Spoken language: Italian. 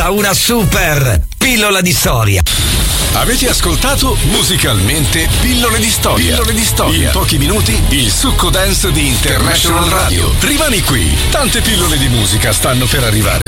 comincia una super pillola di storia. Avete ascoltato Musicalmente Pillole di Storia. Pillole di Storia. In pochi minuti il succo dance di International Radio. Rimani qui, tante pillole di musica stanno per arrivare.